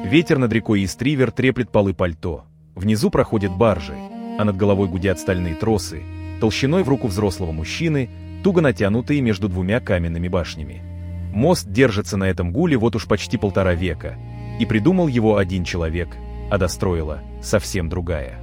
Ветер над рекой Истривер треплет полы пальто. Внизу проходят баржи, а над головой гудят стальные тросы, толщиной в руку взрослого мужчины, туго натянутые между двумя каменными башнями. Мост держится на этом гуле вот уж почти 1,5 века, и придумал его один человек, а достроила совсем другая.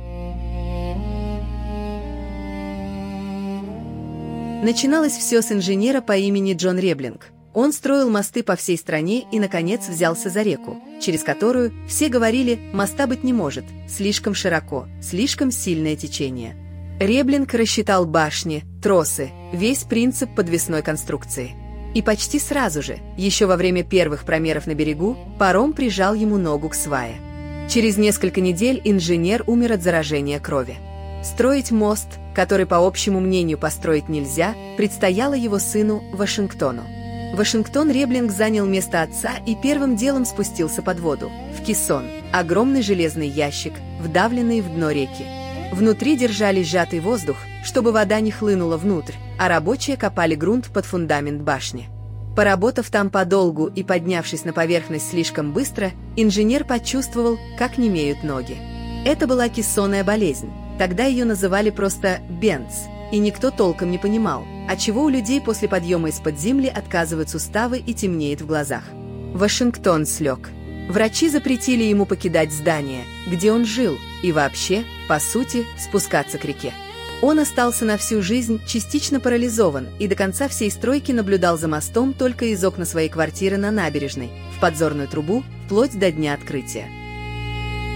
Начиналось все с инженера по имени Джон Реблинг. Он строил мосты по всей стране и, наконец, взялся за реку, через которую все говорили, моста быть не может, слишком широко, слишком сильное течение. Реблинг рассчитал башни, тросы, весь принцип подвесной конструкции. И почти сразу же, еще во время первых промеров на берегу, паром прижал ему ногу к свае. Через несколько недель инженер умер от заражения крови. Строить мост, который, по общему мнению, построить нельзя, предстояло его сыну Вашингтону. Вашингтон Реблинг занял место отца и первым делом спустился под воду, в кессон, огромный железный ящик, вдавленный в дно реки. Внутри держали сжатый воздух, чтобы вода не хлынула внутрь, а рабочие копали грунт под фундамент башни. Поработав там подолгу и поднявшись на поверхность слишком быстро, инженер почувствовал, как немеют ноги. Это была кессонная болезнь, тогда ее называли просто «бенц», и никто толком не понимал, отчего у людей после подъема из-под земли отказывают суставы и темнеет в глазах. Вашингтон слег. Врачи запретили ему покидать здание, где он жил, и вообще, по сути, спускаться к реке. Он остался на всю жизнь частично парализован и до конца всей стройки наблюдал за мостом только из окна своей квартиры на набережной, в подзорную трубу, вплоть до дня открытия.